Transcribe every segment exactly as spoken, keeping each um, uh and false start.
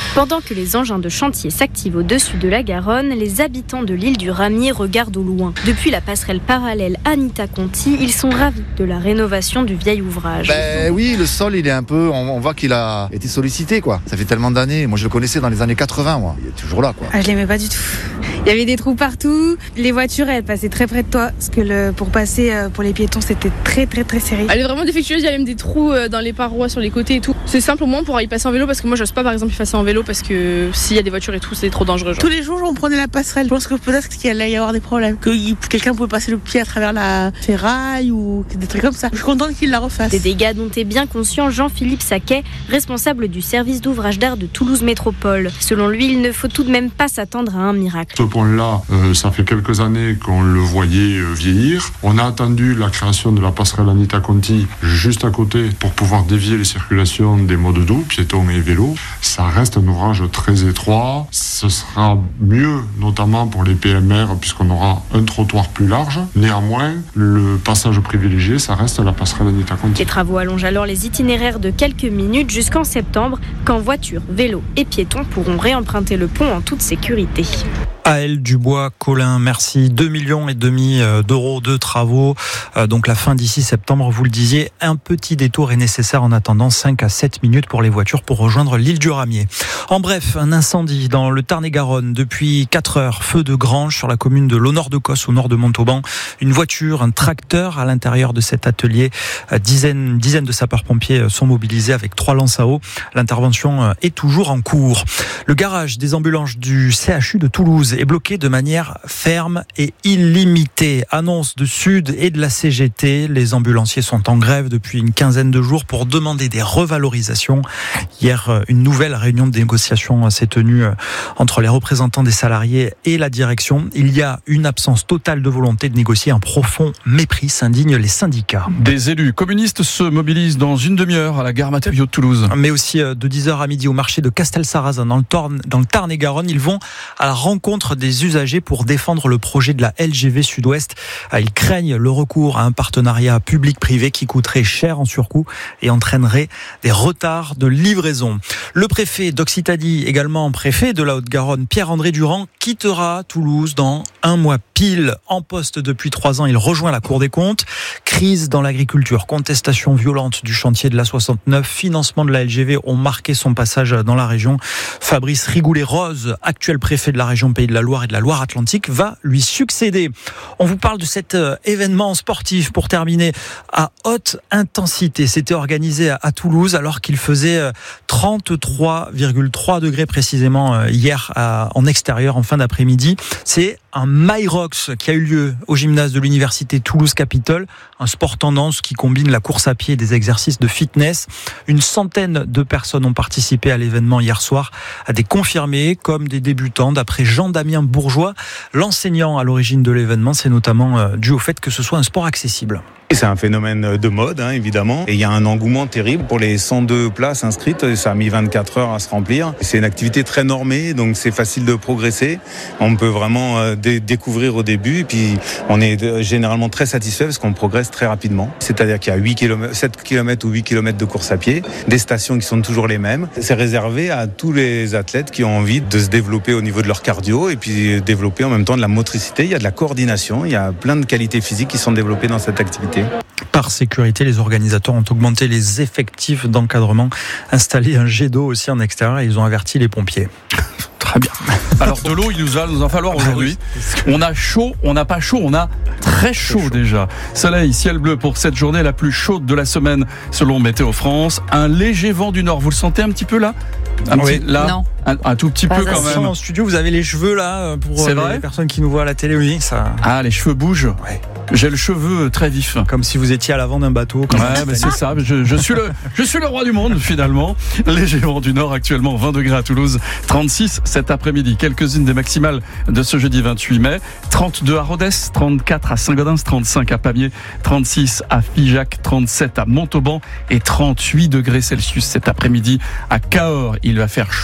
Pendant que les engins de chantier s'activent au-dessus de la Garonne, les habitants de l'île du Ramier regardent au loin. Depuis la passerelle parallèle Anita-Conti, ils sont ravis de la rénovation du vieil ouvrage. Ben oui, le sol, il est un peu, on, on voit qu'il a été sollicité, quoi. Ça fait tellement d'années. Moi, je le connaissais dans les années quatre-vingts, moi. Il est toujours là, quoi. Ah, je l'aimais pas du tout. Il y avait des trous partout. Les voitures, elles passaient très près de toi. Parce que le, pour passer pour les piétons, c'était très, très, très serré. Elle est vraiment défectueuse. Il y a même des trous dans les parois, sur les côtés et tout. C'est simple au moins pour y passer en vélo, parce que moi, j'ose pas, par exemple, y passer en vélo parce que s'il y a des voitures et tout, c'est trop dangereux. Genre. Tous les jours, on prenait la passerelle. Je pense que peut-être qu'il allait y avoir des problèmes. Que quelqu'un pouvait passer le pied à travers la ferraille ou des trucs comme ça. Je suis contente qu'il la refasse. Des dégâts dont est bien conscient Jean-Philippe Saquet, responsable du service d'ouvrage d'art de Toulouse Métropole. Selon lui, il ne faut tout de même pas s'attendre à un miracle. Ce pont-là, euh, ça fait quelques années qu'on le voyait euh, vieillir. On a attendu la création de la passerelle Anita-Conti juste à côté pour pouvoir dévier les circulations des modes doux, piétons et vélos. Ça reste un ouvrage très étroit. Ce sera mieux, notamment pour les P M R, puisqu'on aura un trottoir plus large. Néanmoins, le passage privilégié, ça reste la passerelle Anita-Conti. Les travaux allongent alors les itinéraires de quelques minutes jusqu'en septembre, quand voitures, vélos et piétons pourront réemprunter le pont en toute sécurité. Aël Dubois-Colin, merci. deux millions et demi d'euros de travaux. Donc la fin d'ici septembre, vous le disiez, un petit détour est nécessaire en attendant cinq à sept minutes pour les voitures pour rejoindre l'île du Ramier. En bref, un incendie dans le Tarn-et-Garonne depuis quatre heures. Feu de grange sur la commune de Lonord-de-Cosse au nord de Montauban. Une voiture, un tracteur à l'intérieur de cet atelier. Dizaines, dizaines de sapeurs-pompiers sont mobilisés avec trois lances à eau. L'intervention est toujours en cours. Le garage des ambulances du C H U de Toulouse est bloqué de manière ferme et illimitée. Annonce de Sud et de la C G T. Les ambulanciers sont en grève depuis une quinzaine de jours pour demander des revalorisations. Hier, une nouvelle réunion de négociation s'est tenue entre les représentants des salariés et la direction. Il y a une absence totale de volonté de négocier, un profond mépris, s'indignent les syndicats. Des élus communistes se mobilisent dans une demi-heure à la gare Matavio de Toulouse. Mais aussi de dix heures à midi au marché de Castelsarazin dans le Tarn, dans le Tarn-et-Garonne. Ils vont à la rencontre des usagers pour défendre le projet de la L G V Sud-Ouest. Ils craignent le recours à un partenariat public-privé qui coûterait cher en surcoût et entraînerait des retards de livraison. Le préfet d'Occitanie, également préfet de la Haute-Garonne, Pierre-André Durand, quittera Toulouse dans un mois pile. En poste depuis trois ans, il rejoint la Cour des comptes. Crise dans l'agriculture, contestation violente du chantier de l'A soixante-neuf, financement de la L G V ont marqué son passage dans la région. Fabrice Rigoulet-Rose, actuel préfet de la région Pays de la Loire et de la Loire-Atlantique, va lui succéder. On vous parle de cet événement sportif pour terminer à haute intensité. C'était organisé à Toulouse alors qu'il faisait trente-trois virgule trois degrés précisément hier en extérieur en fin d'après-midi. C'est un Myrox qui a eu lieu au gymnase de l'université Toulouse-Capitole, un sport tendance qui combine la course à pied et des exercices de fitness. Une centaine de personnes ont participé à l'événement hier soir, à des confirmés comme des débutants. D'après Jean-Damien Bourgeois, l'enseignant à l'origine de l'événement, c'est notamment dû au fait que ce soit un sport accessible. C'est un phénomène de mode, hein, évidemment. Et il y a un engouement terrible pour les cent deux places inscrites. Ça a mis vingt-quatre heures à se remplir. C'est une activité très normée, donc c'est facile de progresser. On peut vraiment euh, dé- découvrir au début. Et puis, on est généralement très satisfait parce qu'on progresse très rapidement. C'est-à-dire qu'il y a huit kilomètres, sept kilomètres ou huit kilomètres de course à pied, des stations qui sont toujours les mêmes. C'est réservé à tous les athlètes qui ont envie de se développer au niveau de leur cardio et puis développer en même temps de la motricité. Il y a de la coordination, il y a plein de qualités physiques qui sont développées dans cette activité. Par sécurité, les organisateurs ont augmenté les effectifs d'encadrement, installé un jet d'eau aussi en extérieur et ils ont averti les pompiers. Très bien. Alors de l'eau, il nous va nous en falloir aujourd'hui. On a chaud, on n'a pas chaud, on a très chaud, chaud déjà. Soleil, ciel bleu pour cette journée la plus chaude de la semaine selon Météo France. Un léger vent du nord, vous le sentez un petit peu là ? Un oui. petit, là, non. Un, un tout petit pas peu quand même. En studio, vous avez les cheveux là pour C'est les vrai personnes qui nous voient à la télé. Oui, ça. Ah, les cheveux bougent. Ouais. J'ai le cheveu très vif. Comme si vous étiez à l'avant d'un bateau. Ouais, mais c'est ça. Je, je suis le, je suis le roi du monde finalement. Léger vent du nord actuellement vingt degrés à Toulouse, trente-six cet après-midi. Quelques-unes des maximales de ce jeudi vingt-huit mai. trente-deux à Rodez, trente-quatre à Saint-Gaudens, trente-cinq à Pamiers, trente-six à Figeac, trente-sept à Montauban et trente-huit degrés Celsius cet après-midi à Cahors. Il va faire chaud. On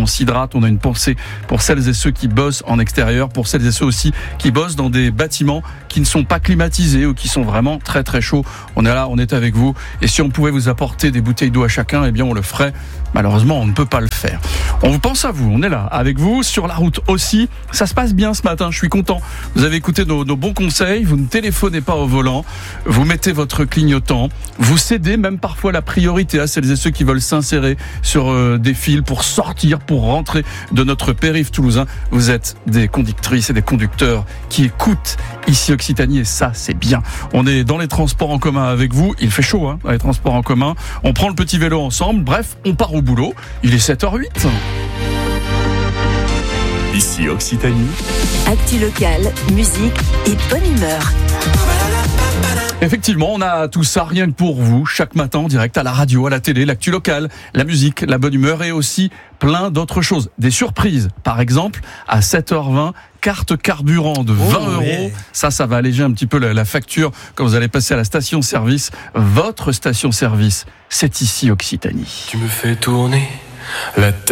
s'hydrate. On a une pensée pour celles et ceux qui bossent en extérieur, pour celles et ceux aussi qui bossent dans des bâtiments qui ne sont pas climatisés ou qui sont vraiment très très chauds. On est là, on est avec vous. Et si on pouvait vous apporter des bouteilles d'eau à chacun, eh bien on le ferait. Malheureusement, on ne peut pas le faire. On vous pense à vous, on est là avec vous, sur la route aussi. Ça se passe bien ce matin, je suis content. Vous avez écouté nos, nos bons conseils, vous ne téléphonez pas au volant, vous mettez votre clignotant, vous cédez même parfois la priorité à celles et ceux qui veulent s'insérer sur euh, des fils pour sortir, pour rentrer de notre périph' toulousain. Vous êtes des conductrices et des conducteurs qui écoutent ici Occitanie et ça, c'est bien. On est dans les transports en commun avec vous, il fait chaud hein, dans les transports en commun, on prend le petit vélo ensemble, bref, on part au boulot, il est sept heures huit. Ici Occitanie. Actu locale, musique et bonne humeur. Effectivement, on a tout ça rien que pour vous, chaque matin en direct à la radio, à la télé, l'actu locale, la musique, la bonne humeur et aussi plein d'autres choses. Des surprises, par exemple, à sept heures vingt, carte carburant de vingt euros. Ouais. Ça, ça va alléger un petit peu la, la facture quand vous allez passer à la station-service. Votre station-service, c'est ici Occitanie. Tu me fais tourner la tête.